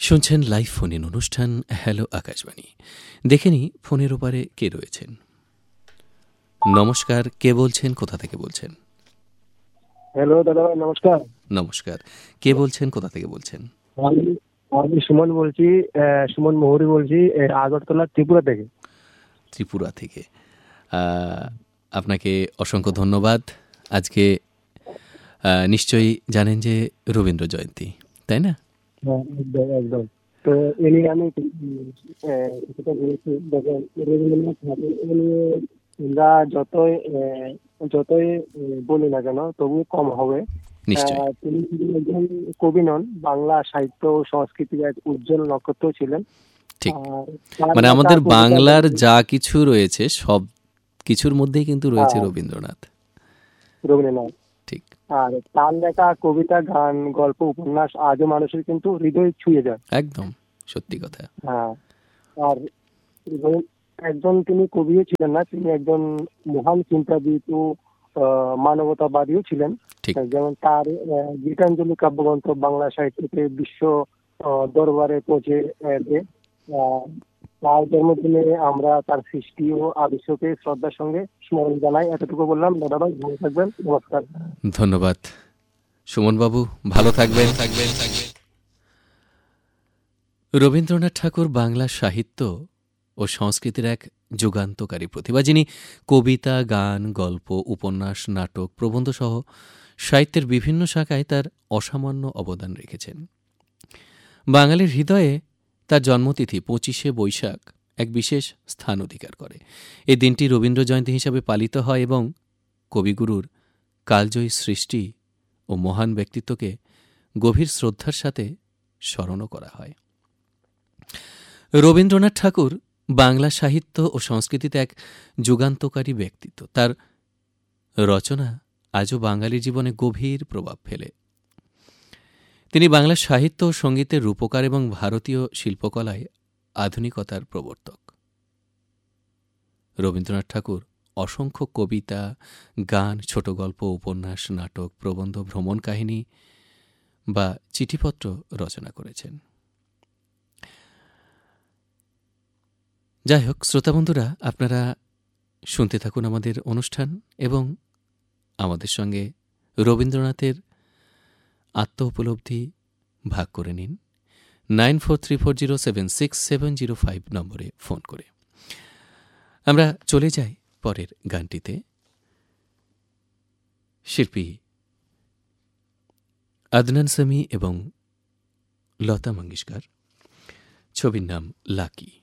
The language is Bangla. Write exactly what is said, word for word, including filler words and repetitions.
শুনছেন লাইভ ফোন ইন অনুষ্ঠান হ্যালো আকাশবাণী। দেখে নি ফোনের ওপারে কে রয়েছেন। নমস্কার, কে বলছেন, কোথা থেকে বলছেন? হ্যালো দাদা, নমস্কার। নমস্কার, কে বলছেন, কোথা থেকে বলছেন? আমি আমি সুমন বলছি, আহ, সুমন মোহরি বলছি, আহ, আগরতলা ত্রিপুরা থেকে। ত্রিপুরা থেকে। আহ, আপনাকে অসংখ্য ধন্যবাদ। আজকে আহ, নিশ্চয়ই জানেন যে রবীন্দ্র জয়ন্তী, তাই না? হ্যাঁ, একদম একদম। তো এ নিয়ে আমি উম, আহ, কিছুটা বলেছি। দেখেন, রবীন্দ্রনাথ ঠাকুর এ নিয়ে আমরা যতই আহ, যতই আহ, বলি না কেন তবু কম হবে। নিশ্চয়ই, আহ, তিনি শুধু একজন কবি নন, বাংলা সাহিত্য ও সংস্কৃতির এক উজ্জ্বল নক্ষত্র ছিলেন। ঠিক। আর তার মানে লেখা আমাদের কবিতা বাংলার বলতে যা কিছু রয়েছে সব কিছুর মধ্যেই কিন্তু রয়েছে হ্যাঁ, রবীন্দ্রনাথ। রবীন্দ্রনাথ। ঠিক, আর তার লেখা কবিতা, গান, গল্প, উপন্যাস আজও মানুষের কিন্তু হৃদয় ছুঁয়ে যায়। একদম সত্যি কথা। হ্যাঁ। আর এবং একজন তিনি কবিও ছিলেন না, তিনি একজন মহান চিন্তাবিদ ও আহ, মানবতাবাদীও ছিলেন। ঠিক, যেমন তার আহ, গীতাঞ্জলি কাব্যগ্রন্থ বাংলা সাহিত্যকে বিশ্ব আহ, দরবারে পৌঁছে আহ, দেয়। আহ, তার জন্মদিনে আমরা তার সৃষ্টি ও আদর্শকে শ্রদ্ধার সঙ্গে স্মরণ জানাই। এতটুকু বললাম। দাদাভাই ভালো থাকবেন, নমস্কার। ধন্যবাদ সুমনবাবু, ভালো থাকবেন থাকবেন থাকবেন। রবীন্দ্রনাথ ঠাকুর বাংলা সাহিত্য ও সংস্কৃতির এক যুগান্তকারী প্রতিভা, যিনি কবিতা, গান, গল্প, উপন্যাস, নাটক, প্রবন্ধসহ সাহিত্যের বিভিন্ন শাখায় তার অসামান্য অবদান রেখেছেন। বাঙালির হৃদয়ে তার জন্মতিথি পঁচিশে বৈশাখ এক বিশেষ স্থান অধিকার করে। এই দিনটি রবীন্দ্র জয়ন্তী হিসাবে পালিত হয় এবং কবিগুরুর কালজয়ী সৃষ্টি ও মহান ব্যক্তিত্বকে গভীর শ্রদ্ধার সাথে স্মরণও করা হয়। রবীন্দ্রনাথ ঠাকুর বাংলা সাহিত্য ও সংস্কৃতিতে এক যুগান্তকারী ব্যক্তিত্ব। তার রচনা আজও বাঙালির জীবনে গভীর প্রভাব ফেলে। তিনি বাংলা সাহিত্য ও সঙ্গীতের রূপকার এবং ভারতীয় শিল্পকলায় আধুনিকতার প্রবর্তক। রবীন্দ্রনাথ ঠাকুর অসংখ্য কবিতা, গান, ছোট গল্প, উপন্যাস, নাটক, প্রবন্ধ, ভ্রমণ কাহিনী বা চিঠিপত্র রচনা করেছেন। যাই হোক, শ্রোতাবন্ধুরা, আপনারা শুনতে থাকুন আমাদের অনুষ্ঠান এবং আমাদের সঙ্গে রবীন্দ্রনাথের আত্ম উপলব্ধি ভাগ করে নিন nine four three four zero seven six seven zero five নম্বরে ফোন করে। আমরা চলে যাই পরের গানটিতে। শিল্পী আদনান সামি এবং লতা মঙ্গেশকর, ছবির নাম লাকি।